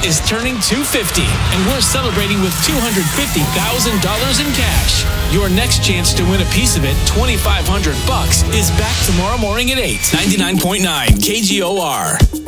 is turning 250, and we're celebrating with $250,000 in cash. Your next chance to win a piece of it, $2,500, is back tomorrow morning at 8. 99.9 KGOR.